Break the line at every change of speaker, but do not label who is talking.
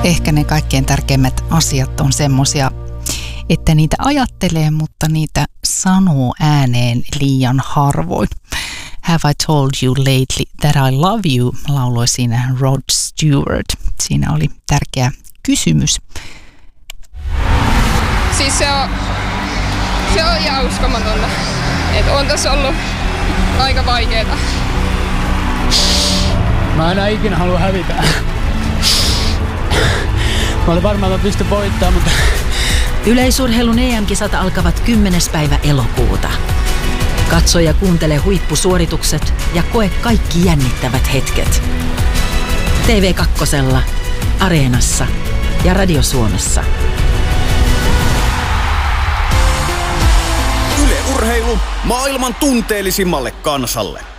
Ehkä ne kaikkein tärkeimmät asiat on semmosia, että niitä ajattelee, mutta niitä sanoo ääneen liian harvoin. Have I told you lately that I love you, lauloi siinä Rod Stewart. Siinä oli tärkeä kysymys.
Siis se on ihan uskomatonta. Että on tässä ollut aika vaikeeta.
Mä en ikinä halua hävitä. Mä olin varmaan, että mä pystyn voittamaan, mutta...
Yleisurheilun EM-kisat alkavat 10. päivä elokuuta. Katso ja kuuntele huippusuoritukset ja koe kaikki jännittävät hetket. TV2, Areenassa ja Radio Suomessa.
Yle Urheilu maailman tunteellisimmalle kansalle.